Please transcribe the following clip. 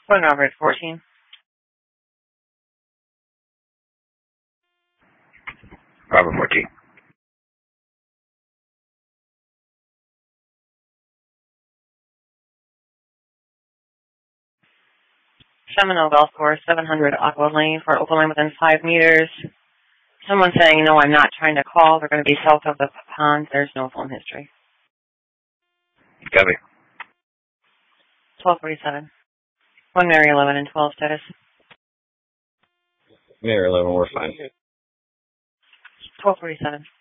One Robert 14. Robert 14. Seminole Golf Course, 700 Aqua Lane for open line within 5 meters. Someone saying, no, I'm not trying to call. They're going to be south of the pond. There's no phone history. Copy. 1247. 1 Mary 11 and 12 status. Mary 11, we're fine. 1247.